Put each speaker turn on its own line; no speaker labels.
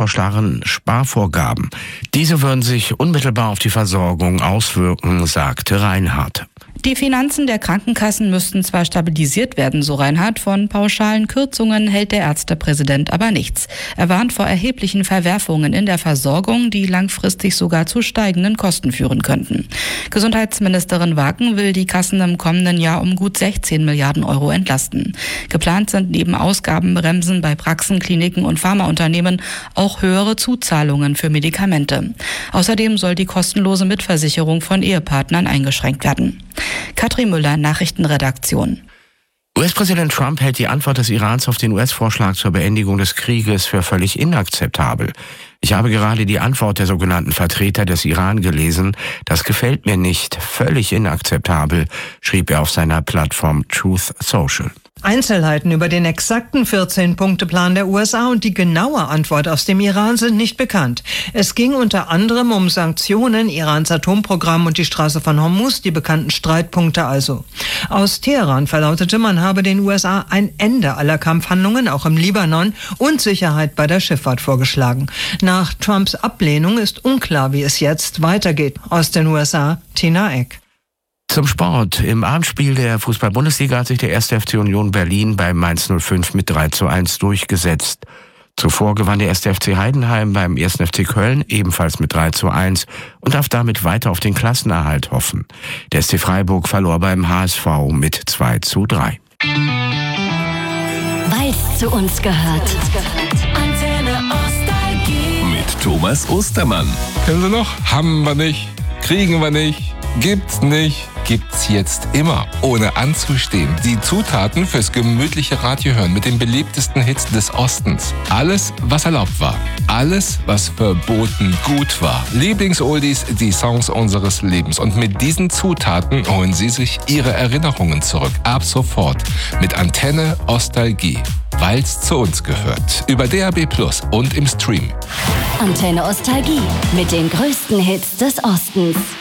vor starren Sparvorgaben. Diese würden sich unmittelbar auf die Versorgung auswirken, sagte Reinhardt.
Die Finanzen der Krankenkassen müssten zwar stabilisiert werden, so Reinhardt, von pauschalen Kürzungen hält der Ärztepräsident aber nichts. Er warnt vor erheblichen Verwerfungen in der Versorgung, die langfristig sogar zu steigenden Kosten führen könnten. Gesundheitsministerin Waken will die Kassen im kommenden Jahr um gut 16 Milliarden Euro entlasten. Geplant sind neben Ausgabenbremsen bei Praxen, Kliniken und Pharmaunternehmen auch höhere Zuzahlungen für Medikamente. Außerdem soll die kostenlose Mitversicherung von Ehepartnern eingeschränkt werden. Katrin Müller, Nachrichtenredaktion.
US-Präsident Trump hält die Antwort des Irans auf den US-Vorschlag zur Beendigung des Krieges für völlig inakzeptabel. Ich habe gerade die Antwort der sogenannten Vertreter des Iran gelesen. Das gefällt mir nicht. Völlig inakzeptabel, schrieb er auf seiner Plattform Truth Social.
Einzelheiten über den exakten 14-Punkte-Plan der USA und die genaue Antwort aus dem Iran sind nicht bekannt. Es ging unter anderem um Sanktionen, Irans Atomprogramm und die Straße von Hormuz, die bekannten Streitpunkte also. Aus Teheran verlautete, man habe den USA ein Ende aller Kampfhandlungen, auch im Libanon, und Sicherheit bei der Schifffahrt vorgeschlagen. Nach Trumps Ablehnung ist unklar, wie es jetzt weitergeht. Aus den USA, Tina Eck.
Zum Sport. Im Abendspiel der Fußball-Bundesliga hat sich der 1. FC Union Berlin bei Mainz 05 mit 3:1 durchgesetzt. Zuvor gewann der 1. FC Heidenheim beim 1. FC Köln ebenfalls mit 3:1 und darf damit weiter auf den Klassenerhalt hoffen. Der SC Freiburg verlor beim HSV mit 2:3.
Weil es zu uns gehört.
Antenne Nostalgie.
Mit Thomas Ostermann.
Kennen Sie noch? Haben wir nicht, kriegen wir nicht, gibt's nicht. Gibt's jetzt immer, ohne anzustehen. Die Zutaten fürs gemütliche Radiohören mit den beliebtesten Hits des Ostens. Alles, was erlaubt war. Alles, was verboten gut war. Lieblings-Oldies, die Songs unseres Lebens. Und mit diesen Zutaten holen Sie sich Ihre Erinnerungen zurück. Ab sofort mit Antenne Nostalgie. Weil's zu uns gehört. Über DAB+ und im Stream.
Antenne Nostalgie mit den größten Hits des Ostens.